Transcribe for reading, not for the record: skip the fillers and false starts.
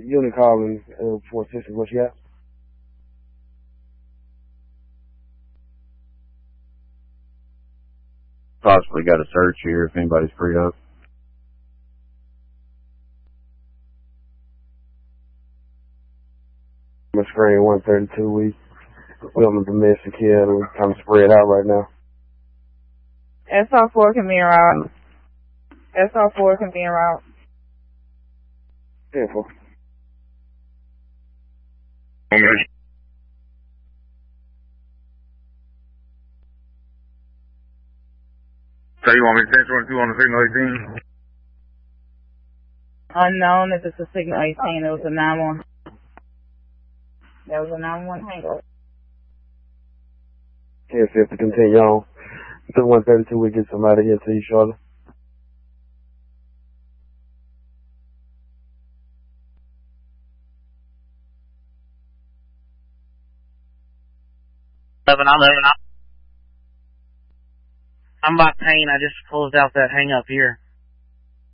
unit calling for assistance. What you got? Possibly got a search here if anybody's free up. My screen 132. We on the domestic here, and we're kind of spread out right now. SR4 can be en route. SR4 can be en route. 10-4. So you want me to send 22 on the signal 18? Unknown if it's a signal 18. It was a 9-1. There was a 9-1 hangover. Yes, if to continue on. Until 132, we get somebody here to you shortly. I'm by Payne. I just closed out that hang up here.